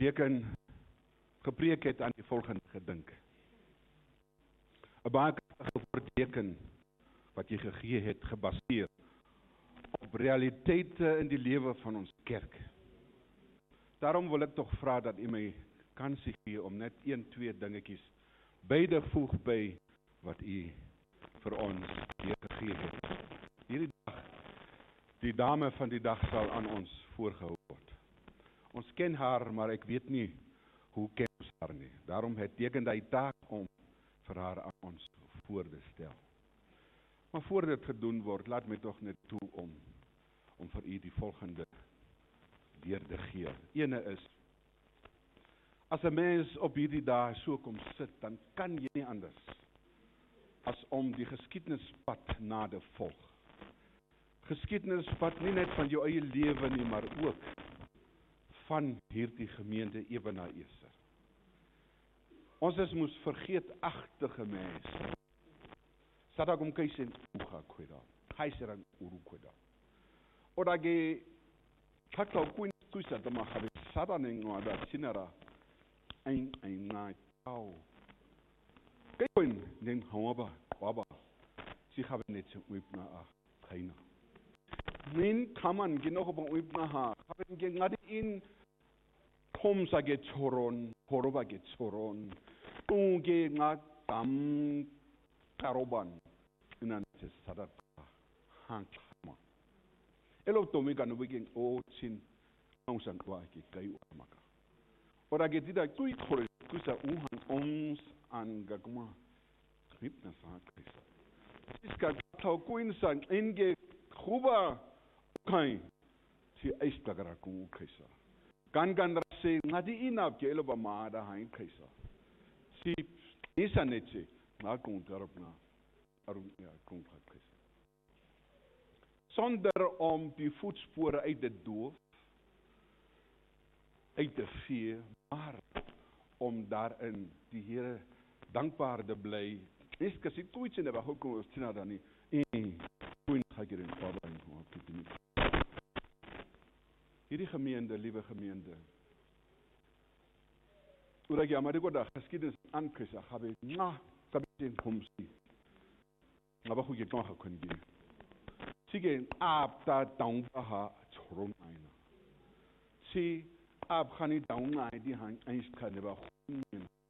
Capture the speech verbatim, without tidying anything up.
deken gepreek het aan die volgende gedink. 'n Baie kragtige woord deken wat jy gegee het, gebaseer op realiteite in die lewe van ons kerk. Daarom wil ek tog vra dat u my kansie gee om net een, twee dingetjies beide voeg by wat u vir ons hier gegee het. Hierdie dag, die dame van die dag sal aan ons voorgehou word. Ons ken haar, maar ek weet nie hoe ken ons haar nie. Daarom het teken die taak om vir haar aan ons voor te stel. Maar voor dit gedoen word, laat my tog net toe om om vir u die volgende weer te gee. Ene is, as 'n mens op hierdie dag so kom sit, dan kan jy nie anders as om die geskiedenspad na te volg. Geskiedenspad nie net van jou eie lewe nie, maar ook van hierdie gemeente Ebenezer. Ons is moes vergeetagtige mense. Sada kom kaisen uga kweda. Kaiseran uru kweda. Oda ge kakau kuin kuisa dama khabe sada nengwa da sinara ein ein na tau. Kain nen hawaba baba. Si khabe net se uipna a kaina. Min kaman ginogo bang uipna ha. Khabe ge ngadi in Tom sage choron, horoba ge choron. Unge nga tam karoban inan se sadat hankma. Elo tomi kanu begin o chin angsan kwa ki kai maka. Ora ge tida kui khore kusa uhan oms an gagma krip na sa krisa. Iska thau kuin sang inge khuba kai si eistagara ku krisa. Gan gan rase ngadi inap ke elo ba ma da hain krisa. Si isa netse na kong darapna arum ja kong krisa. Sonder om die voetspore uit te doof, uit te vee, maar om daarin die Here dankbaar te bly. Dis kasi toets en ba hoekom ons sien dan nie. Eh, toen ga ek in Vader en hoop dit nie. Hierdie gemeente, liewe gemeente. Oor ek ja maar ek word geskiedenis aankruisa, gaan ek na sabi in komsi. Maar hoe jy kan gaan gee. Sige aap ta daung ha choron aina. Si aap khani daung ai di han eins kan ba